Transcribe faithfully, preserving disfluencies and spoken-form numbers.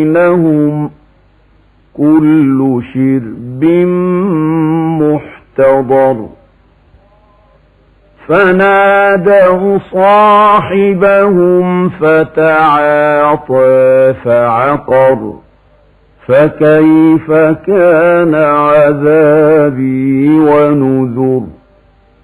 بينهم كل شرب محتضر فنادوا صاحبهم فتعاطى فعقر فكيف كان عذابي ونذر